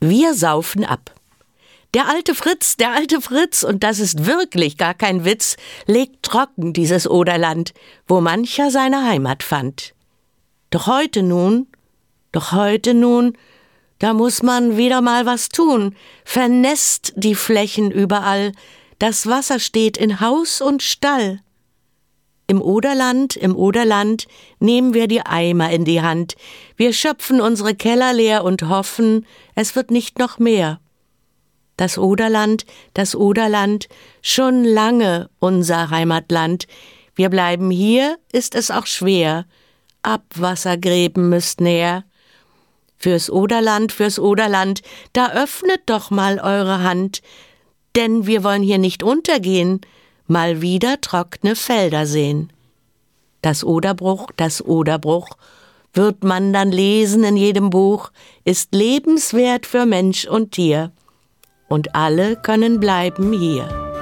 Wir saufen ab. Der alte Fritz, und das ist wirklich gar kein Witz, legt trocken dieses Oderland, wo mancher seine Heimat fand. Doch heute nun, da muss man wieder mal was tun, vernässt die Flächen überall, das Wasser steht in Haus und Stall. Im Oderland nehmen wir die Eimer in die Hand, wir schöpfen unsere Keller leer und hoffen, es wird nicht noch mehr. Das Oderland, schon lange unser Heimatland. Wir bleiben hier, ist es auch schwer. Abwassergräben müssten her. Fürs Oderland, da öffnet doch mal eure Hand, denn wir wollen hier nicht untergehen, mal wieder trockene Felder sehen. Das Oderbruch, wird man dann lesen in jedem Buch, ist lebenswert für Mensch und Tier. Und alle können bleiben hier.